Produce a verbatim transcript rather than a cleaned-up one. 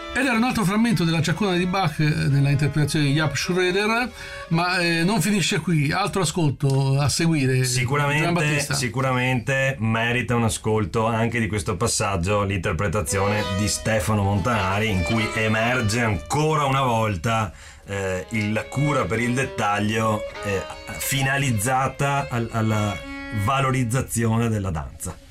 Ed era un altro frammento della Ciaccona di Bach nella interpretazione di Jaap Schroeder, ma eh, non finisce qui, altro ascolto a seguire. Sicuramente, sicuramente merita un ascolto anche di questo passaggio l'interpretazione di Stefano Montanari, in cui emerge ancora una volta eh, la cura per il dettaglio eh, finalizzata al, alla valorizzazione della danza.